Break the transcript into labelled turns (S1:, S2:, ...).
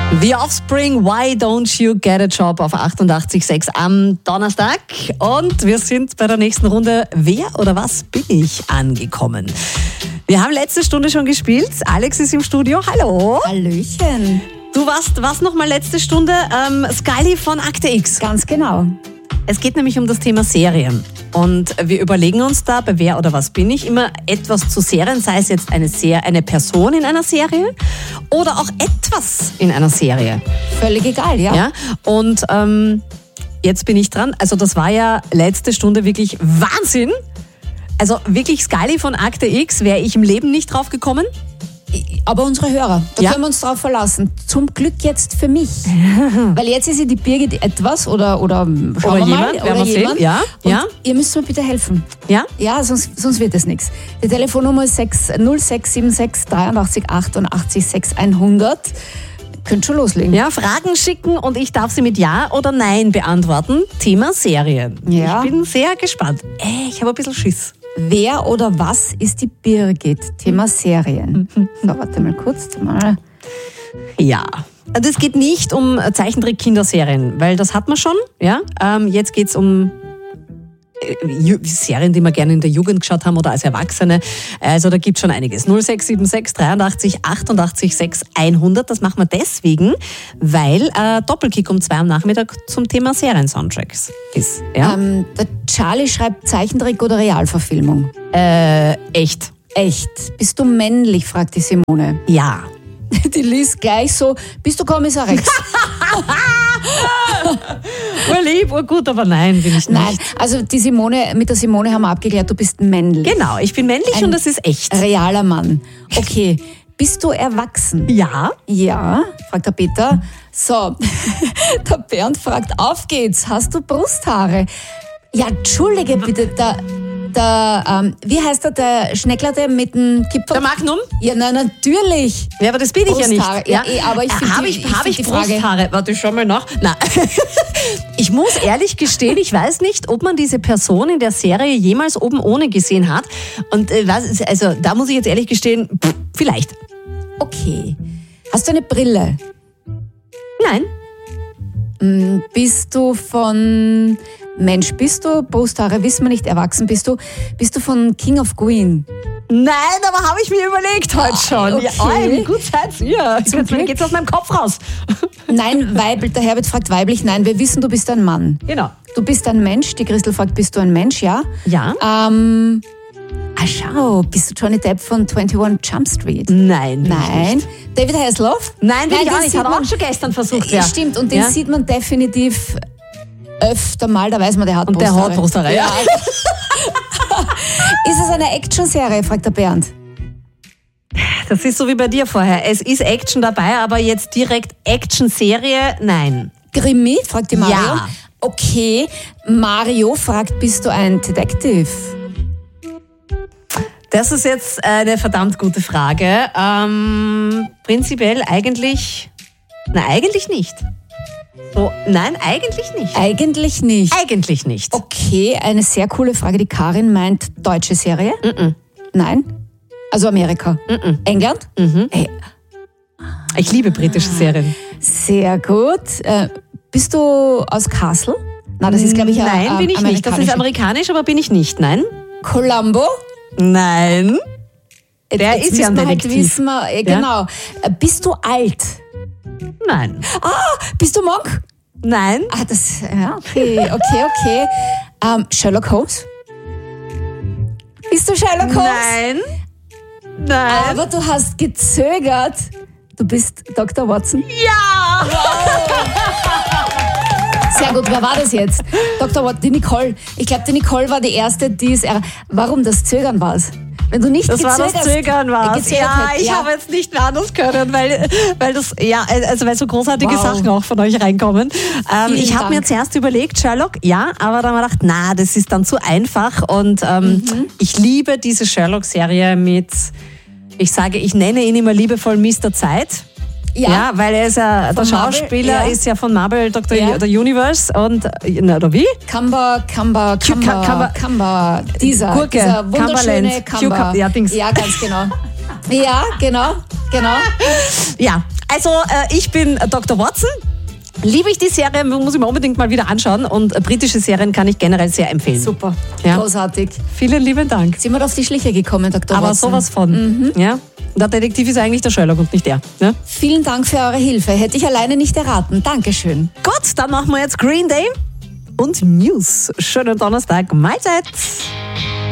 S1: The Offspring, Why Don't You Get a Job auf 88.6 am Donnerstag. Und wir sind bei der nächsten Runde Wer oder was bin ich angekommen. Wir haben letzte Stunde schon gespielt. Alex ist im Studio. Hallo.
S2: Hallöchen.
S1: Du warst was nochmal letzte Stunde? Scully von Akte X.
S2: Ganz genau.
S1: Es geht nämlich um das Thema Serien. Und wir überlegen uns da bei Wer oder was bin ich immer etwas zu Serien, sei es jetzt eine Person in einer Serie oder auch etwas in einer Serie.
S2: Völlig egal, ja.
S1: Und jetzt bin ich dran. Also das war ja letzte Stunde wirklich Wahnsinn. Also wirklich Scully von Akte X wäre ich im Leben nicht drauf gekommen.
S2: Aber unsere Hörer, da können wir uns drauf verlassen. Zum Glück jetzt für mich. Weil jetzt ist ja die Birgit etwas oder
S1: jemand. Ja.
S2: Und ihr müsst mir bitte helfen.
S1: Ja?
S2: Ja, sonst wird es nichts. Die Telefonnummer ist 0676 83 88 6100. Könnt schon loslegen.
S1: Ja, Fragen schicken und ich darf sie mit Ja oder Nein beantworten. Thema Serien.
S2: Ja.
S1: Ich bin sehr gespannt. Ich habe ein bisschen Schiss.
S2: Wer oder was ist die Birgit? Thema Serien. So, warte mal kurz.
S1: Ja, also es geht nicht um Zeichentrick-Kinderserien, weil das hat man schon. Ja? Jetzt geht es um Serien, die wir gerne in der Jugend geschaut haben oder als Erwachsene. Also da gibt es schon einiges. 0676 83 88 6100. Das machen wir deswegen, weil Doppelkick um 2 am Nachmittag zum Thema Serien-Soundtracks ist. Ja?
S2: Der Charlie schreibt Zeichentrick oder Realverfilmung?
S1: Echt.
S2: Echt. Bist du männlich, fragt die Simone.
S1: Ja.
S2: Die liest gleich so, bist du Kommissar Rex?
S1: Urlieb, urgut, aber nein, bin ich nicht.
S2: Nein, also mit der Simone haben wir abgeklärt, du bist männlich.
S1: Genau, ich bin männlich und das ist echt.
S2: Realer Mann. Okay, bist du erwachsen?
S1: Ja.
S2: Ja, fragt der Peter. So, der Bernd fragt, auf geht's, hast du Brusthaare? Ja, entschuldige bitte, wie heißt der Schneckler, der mit dem Kipfer?
S1: Der Magnum?
S2: Ja, nein, natürlich.
S1: Ja, aber das bin ich ja nicht.
S2: Ja, aber ich finde
S1: Habe ich Brusthaare? Warte, schau mal nach. Nein. Ich muss ehrlich gestehen, ich weiß nicht, ob man diese Person in der Serie jemals oben ohne gesehen hat. Und also da muss ich jetzt ehrlich gestehen, vielleicht.
S2: Okay. Hast du eine Brille?
S1: Nein.
S2: Bist du von... Mensch, bist du, Brusthaare, wissen wir nicht, erwachsen bist du von King of Queen?
S1: Nein, aber habe ich mir überlegt heute schon.
S2: Okay.
S1: Ja, wie gut seid ihr? Jetzt geht's aus meinem Kopf raus.
S2: Nein, der Herbert fragt weiblich, nein, wir wissen, du bist ein Mann.
S1: Genau.
S2: Du bist ein Mensch, die Christel fragt, bist du ein Mensch, ja?
S1: Ja.
S2: Schau, bist du Johnny Depp von 21 Jump Street?
S1: Nein.
S2: Nein. David Hasselhoff?
S1: Nein, bin ich auch nicht. Hat auch schon gestern versucht. Ja.
S2: Stimmt, und den sieht man definitiv öfter mal, da weiß man, der hat
S1: Brusthaare. Und der hat Brusthaare, ja.
S2: Ist es eine Actionserie, fragt der Bernd.
S1: Das ist so wie bei dir vorher. Es ist Action dabei, aber jetzt direkt Action-Serie, nein.
S2: Krimi, fragt die Mario.
S1: Ja.
S2: Okay, Mario fragt, bist du ein Detective?
S1: Das ist jetzt eine verdammt gute Frage. Prinzipiell eigentlich nicht. So, nein, eigentlich nicht.
S2: Eigentlich nicht.
S1: Eigentlich nicht.
S2: Okay, eine sehr coole Frage. Die Karin meint deutsche Serie? Nein? Also Amerika? England? Hey.
S1: Ich liebe britische Serien.
S2: Sehr gut. Bist du aus Kassel? Na, das ist, glaube ich,
S1: nein, bin ich nicht. Das ist amerikanisch, aber bin ich nicht. Nein.
S2: Columbo?
S1: Nein. Der ist ja ein Detektiv.
S2: Wissen wir, genau.
S1: Ja.
S2: Bist du alt?
S1: Nein.
S2: Bist du Monk?
S1: Nein.
S2: Okay. Sherlock Holmes? Bist du Sherlock Holmes?
S1: Nein.
S2: Aber du hast gezögert. Du bist Dr. Watson?
S1: Ja!
S2: Sehr gut, wer war das jetzt? Dr. Watson, die Nicole. Ich glaube, die Nicole war die Erste, die es... Warum das Zögern war es? Wenn du nicht
S1: das Zögern war es. Ja, ich habe jetzt nicht mehr anders können, weil das, weil so großartige Sachen auch von euch reinkommen. Ich habe mir zuerst überlegt, Sherlock, ja, aber dann habe ich gedacht, das ist dann zu einfach und ich liebe diese Sherlock-Serie mit, ich nenne ihn immer liebevoll Mr. Zeit. Ja, weil er ist ja, der Schauspieler ist ja von Marvel, der Universe und, oder wie?
S2: Kamba, dieser wunderschöne Kamba.
S1: Ja, Dings.
S2: Ja, ganz genau. Ja, genau.
S1: Ja, Also ich bin Dr. Watson. Liebe ich die Serie, muss ich mir unbedingt mal wieder anschauen. Und britische Serien kann ich generell sehr empfehlen.
S2: Super, großartig.
S1: Vielen lieben Dank.
S2: Sind wir auf die Schliche gekommen, Dr. Watson?
S1: Aber sowas von. Ja? Der Detektiv ist eigentlich der Sherlock und nicht der. Ja?
S2: Vielen Dank für eure Hilfe. Hätte ich alleine nicht erraten. Dankeschön.
S1: Gut, dann machen wir jetzt Green Day und News. Schönen Donnerstag. Mahlzeit.